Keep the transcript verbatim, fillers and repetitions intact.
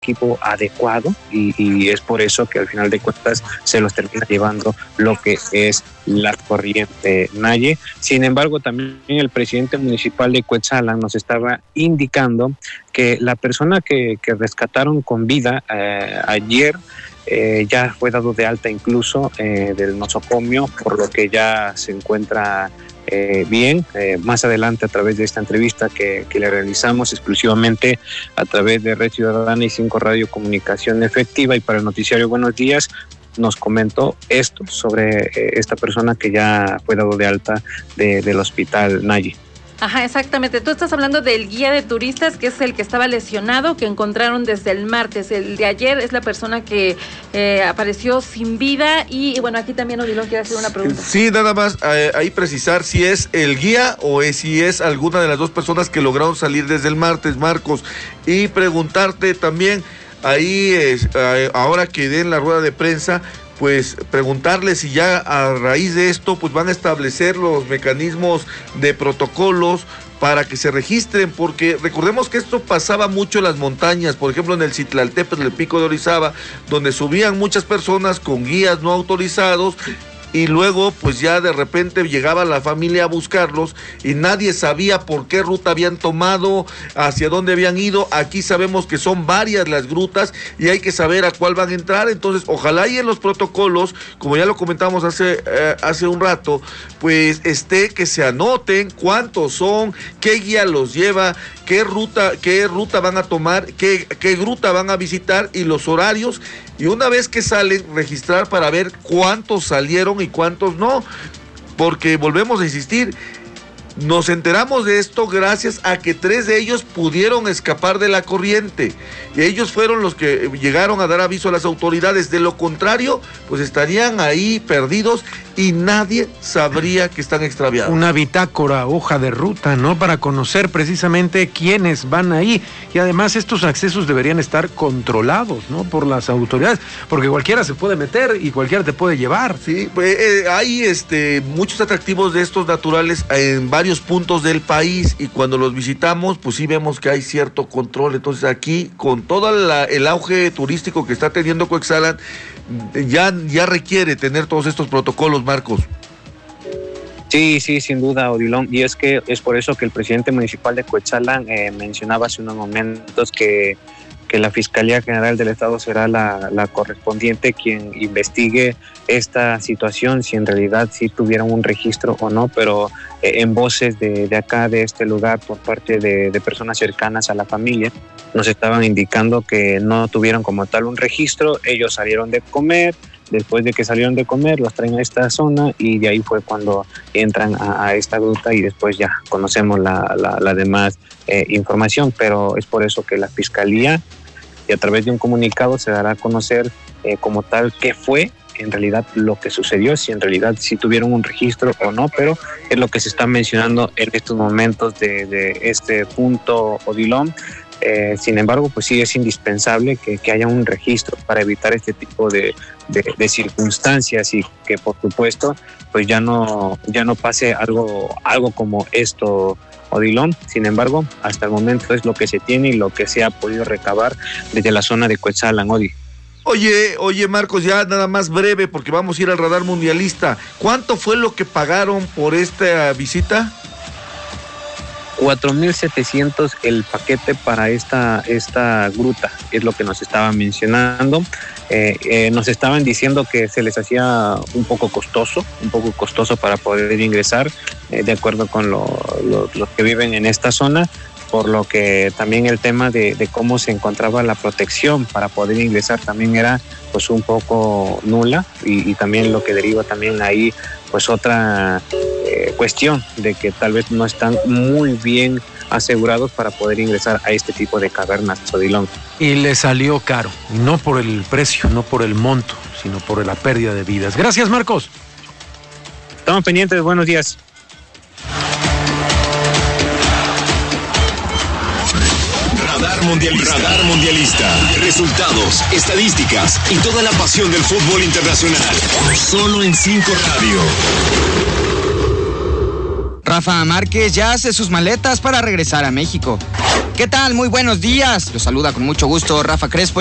equipo adecuado y, y es por eso que al final de cuentas se los termina llevando lo que es la corriente Naye. Sin embargo, también el presidente municipal de Cuetzalan nos estaba indicando que la persona que, que rescataron con vida eh, ayer eh, ya fue dado de alta incluso eh, del nosocomio, por lo que ya se encuentra Eh, bien. Eh, más adelante, a través de esta entrevista que, que le realizamos exclusivamente a través de Red Ciudadana y cinco Radio Comunicación Efectiva y para el noticiario Buenos Días, nos comentó esto sobre eh, esta persona que ya fue dado de alta de, del hospital Naye. Ajá, exactamente. Tú estás hablando del guía de turistas, que es el que estaba lesionado, que encontraron desde el martes. El de ayer es la persona que eh, apareció sin vida. Y, y bueno, aquí también Odilon quiere hacer una pregunta. Sí, nada más eh, ahí precisar si es el guía o es, si es alguna de las dos personas que lograron salir desde el martes, Marcos. Y preguntarte también, ahí es, eh, ahora que den la rueda de prensa, pues preguntarle si ya a raíz de esto pues van a establecer los mecanismos de protocolos para que se registren, porque recordemos que esto pasaba mucho en las montañas, por ejemplo en el Citlaltépetl, el Pico de Orizaba, donde subían muchas personas con guías no autorizados y luego pues ya de repente llegaba la familia a buscarlos y nadie sabía por qué ruta habían tomado, hacia dónde habían ido. Aquí sabemos que son varias las grutas y hay que saber a cuál van a entrar, entonces ojalá y en los protocolos, como ya lo comentamos hace, eh, hace un rato, pues esté que se anoten cuántos son, qué guía los lleva, qué ruta, qué ruta van a tomar, qué, qué gruta van a visitar y los horarios. Y una vez que salen, registrar para ver cuántos salieron y cuántos no, porque volvemos a insistir, nos enteramos de esto gracias a que tres de ellos pudieron escapar de la corriente y ellos fueron los que llegaron a dar aviso a las autoridades. De lo contrario, pues estarían ahí perdidos y nadie sabría que están extraviados. Una bitácora, hoja de ruta, ¿no? Para conocer precisamente quiénes van ahí. Y además estos accesos deberían estar controlados, ¿no? Por las autoridades, porque cualquiera se puede meter y cualquiera te puede llevar. Sí, pues eh, hay este, muchos atractivos de estos naturales en varios puntos del país y cuando los visitamos, pues sí vemos que hay cierto control. Entonces aquí, con todo la, el auge turístico que está teniendo Cuetzalan, ya, ya requiere tener todos estos protocolos, Marcos. Sí, sí, sin duda, Odilon, y es que es por eso que el presidente municipal de Cuetzalan eh, mencionaba hace unos momentos que, que la Fiscalía General del Estado será la, la correspondiente quien investigue esta situación, si en realidad sí tuvieron un registro o no, pero eh, en voces de, de acá, de este lugar, por parte de, de personas cercanas a la familia, nos estaban indicando que no tuvieron como tal un registro. Ellos salieron de comer, después de que salieron de comer los traen a esta zona y de ahí fue cuando entran a, a esta gruta y después ya conocemos la, la, la demás eh, información, pero es por eso que la Fiscalía, y a través de un comunicado se dará a conocer eh, como tal qué fue en realidad lo que sucedió, si en realidad sí tuvieron un registro o no, pero es lo que se está mencionando en estos momentos de, de este punto, Odilon. Eh, sin embargo, pues sí es indispensable que, que haya un registro para evitar este tipo de, de, de circunstancias y que por supuesto pues ya no, ya no pase algo, algo como esto, Odilon. Sin embargo, hasta el momento es lo que se tiene y lo que se ha podido recabar desde la zona de Cuetzalan, Odi. Oye, oye Marcos, ya nada más breve porque vamos a ir al radar mundialista. ¿Cuánto fue lo que pagaron por esta visita? cuatro mil setecientos el paquete para esta, esta gruta, es lo que nos estaban mencionando. Eh, eh, nos estaban diciendo que se les hacía un poco costoso, un poco costoso para poder ingresar, eh, de acuerdo con lo, lo, los que viven en esta zona, por lo que también el tema de, de cómo se encontraba la protección para poder ingresar también era pues un poco nula y, y también lo que deriva también ahí pues otra eh, cuestión de que tal vez no están muy bien asegurados para poder ingresar a este tipo de cavernas, Odilon. Y le salió caro, no por el precio, no por el monto, sino por la pérdida de vidas. Gracias, Marcos. Estamos pendientes, buenos días. Radar Mundialista. Radar Mundialista. Resultados, estadísticas y toda la pasión del fútbol internacional. Solo en cinco Radio. Rafa Márquez ya hace sus maletas para regresar a México. ¿Qué tal? Muy buenos días. Los saluda con mucho gusto Rafa Crespo.